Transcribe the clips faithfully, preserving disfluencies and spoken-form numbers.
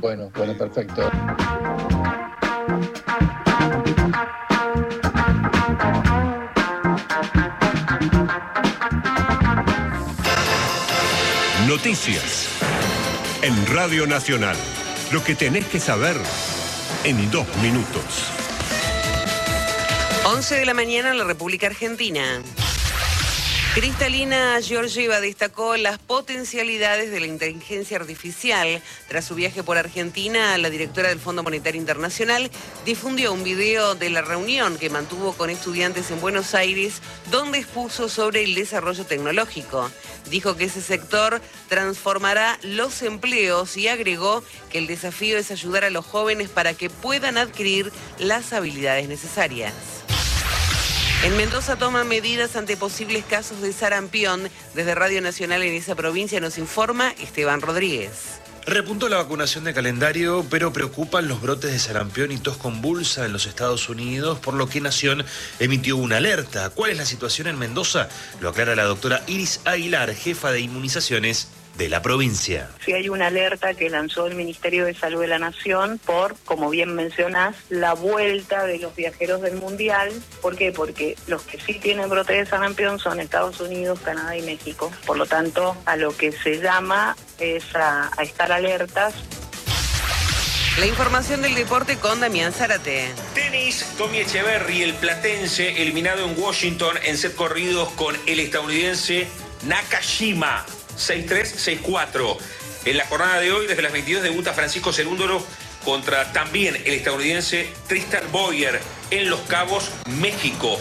Bueno, bueno, perfecto. Noticias en Radio Nacional. Lo que tenés que saber en dos minutos. once de la mañana en la República Argentina. Cristalina Georgieva destacó las potencialidades de la inteligencia artificial. Tras su viaje por Argentina, la directora del Fondo Monetario Internacional difundió un video de la reunión que mantuvo con estudiantes en Buenos Aires, donde expuso sobre el desarrollo tecnológico. Dijo que ese sector transformará los empleos y agregó que el desafío es ayudar a los jóvenes para que puedan adquirir las habilidades necesarias. En Mendoza toman medidas ante posibles casos de sarampión. Desde Radio Nacional en esa provincia nos informa Esteban Rodríguez. Repuntó la vacunación de calendario, pero preocupan los brotes de sarampión y tos convulsa en los Estados Unidos, por lo que Nación emitió una alerta. ¿Cuál es la situación en Mendoza? Lo aclara la doctora Iris Aguilar, jefa de inmunizaciones de la provincia. Sí, hay una alerta que lanzó el Ministerio de Salud de la Nación por, como bien mencionás, la vuelta de los viajeros del Mundial. ¿Por qué? Porque los que sí tienen brote de sarampión son Estados Unidos, Canadá y México. Por lo tanto, a lo que se llama es a, a estar alertas. La información del deporte con Damián Zárate. Tenis, Tommy Echeverry, el platense, eliminado en Washington en set corridos con el estadounidense Nakashima. seis tres, seis cuatro. En la jornada de hoy, desde las veintidós, debuta Francisco Cerúndolo contra también el estadounidense Tristan Boyer en Los Cabos, México.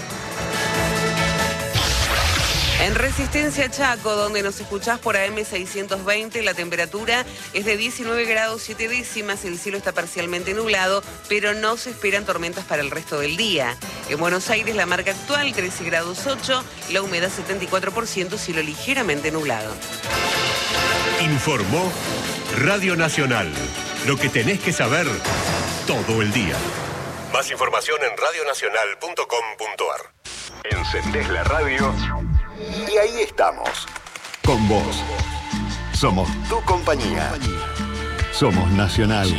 En Resistencia Chaco, donde nos escuchás por A M seiscientos veinte, la temperatura es de diecinueve grados siete décimas, el cielo está parcialmente nublado, pero no se esperan tormentas para el resto del día. En Buenos Aires, la marca actual trece grados ocho, la humedad setenta y cuatro por ciento, cielo ligeramente nublado. Informó Radio Nacional. Lo que tenés que saber todo el día. Más información en radio nacional punto com punto a r. Encendés la radio y ahí estamos, con vos. Somos tu compañía. Somos Nacional.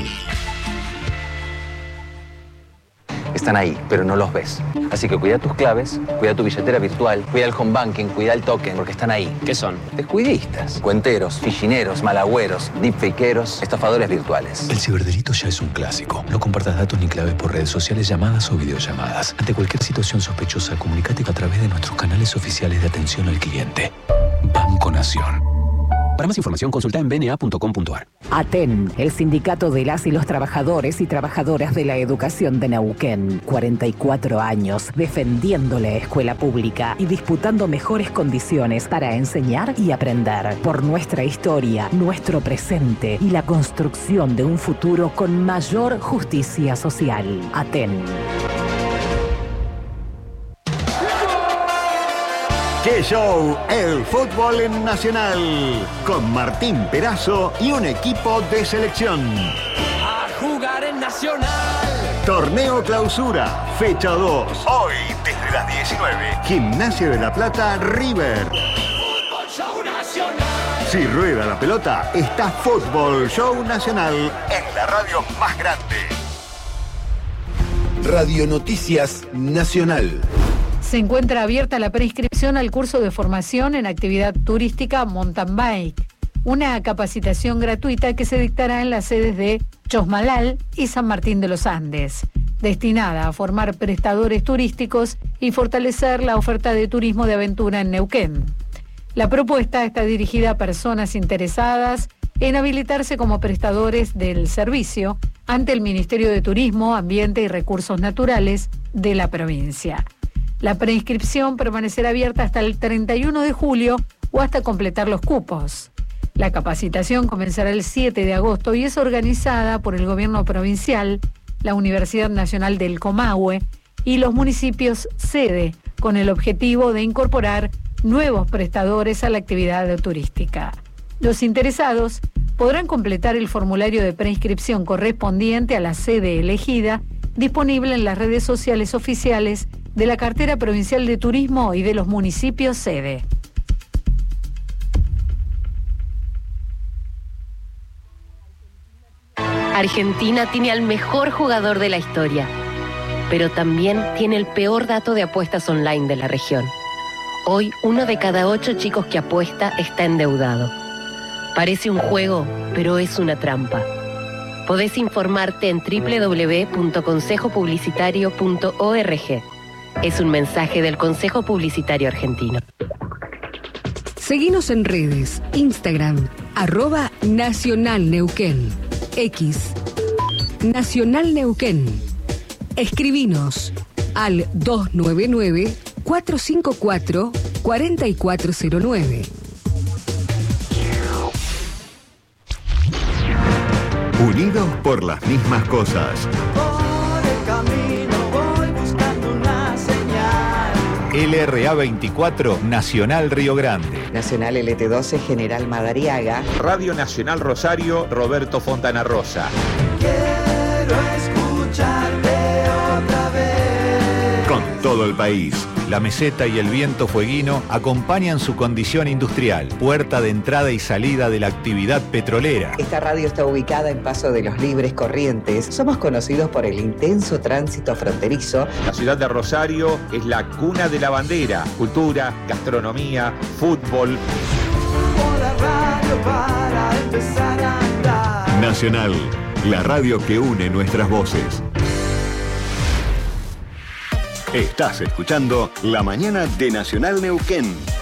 Están ahí, pero no los ves. Así que cuida tus claves, cuida tu billetera virtual, cuida el home banking, cuida el token, porque están ahí. ¿Qué son? Descuidistas, cuenteros, fichineros, malagüeros, deepfakeros, estafadores virtuales. El ciberdelito ya es un clásico. No compartas datos ni claves por redes sociales, llamadas o videollamadas. Ante cualquier situación sospechosa, comunícate a través de nuestros canales oficiales de atención al cliente. Banco Nación. Para más información, consulta en b n a punto com punto a r. ATEN, el sindicato de las y los trabajadores y trabajadoras de la educación de Neuquén. cuarenta y cuatro años defendiendo la escuela pública y disputando mejores condiciones para enseñar y aprender. Por nuestra historia, nuestro presente y la construcción de un futuro con mayor justicia social. ATEN. ¡Qué show! El fútbol en Nacional. Con Martín Perazo y un equipo de selección. A jugar en Nacional. Torneo Clausura, fecha dos. Hoy, desde las diecinueve. Gimnasia de la Plata, River. Fútbol Show Nacional. Si rueda la pelota, está Fútbol Show Nacional en la radio más grande. Radio Noticias Nacional. Se encuentra abierta la preinscripción al curso de formación en actividad turística Mountain Bike, una capacitación gratuita que se dictará en las sedes de Chosmalal y San Martín de los Andes, destinada a formar prestadores turísticos y fortalecer la oferta de turismo de aventura en Neuquén. La propuesta está dirigida a personas interesadas en habilitarse como prestadores del servicio ante el Ministerio de Turismo, Ambiente y Recursos Naturales de la provincia. La preinscripción permanecerá abierta hasta el treinta y uno de julio o hasta completar los cupos. La capacitación comenzará el siete de agosto y es organizada por el Gobierno Provincial, la Universidad Nacional del Comahue y los municipios sede, con el objetivo de incorporar nuevos prestadores a la actividad turística. Los interesados podrán completar el formulario de preinscripción correspondiente a la sede elegida, disponible en las redes sociales oficiales de la Cartera Provincial de Turismo y de los municipios sede. Argentina tiene al mejor jugador de la historia, pero también tiene el peor dato de apuestas online de la región. Hoy, uno de cada ocho chicos que apuesta está endeudado. Parece un juego, pero es una trampa. Podés informarte en doble u doble u doble u punto consejo publicitario punto org. Es un mensaje del Consejo Publicitario Argentino. Seguinos en redes, Instagram, arroba Nacional Neuquén, X, Nacional Neuquén. Escribinos al dos nueve nueve, cuatro cinco cuatro, cuatro cuatro cero nueve. Unidos por las mismas cosas. Por el camino voy buscando una señal. L R A veinticuatro, Nacional Río Grande. Nacional L T doce, General Madariaga. Radio Nacional Rosario, Roberto Fontana Rosa. Quiero escucharte otra vez. Con todo el país. La meseta y el viento fueguino acompañan su condición industrial, puerta de entrada y salida de la actividad petrolera. Esta radio está ubicada en Paso de los Libres Corrientes. Somos conocidos por el intenso tránsito fronterizo. La ciudad de Rosario es la cuna de la bandera, cultura, gastronomía, fútbol. La radio para empezar a andar. Nacional, la radio que une nuestras voces. Estás escuchando La Mañana de Nacional Neuquén.